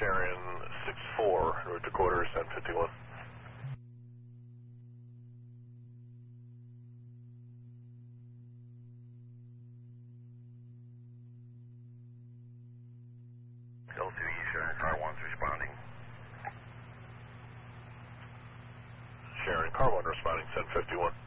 Sharon 64, route to quarters 1051. L2E, Sharon car 1's responding. Sharon car 1 responding 1051.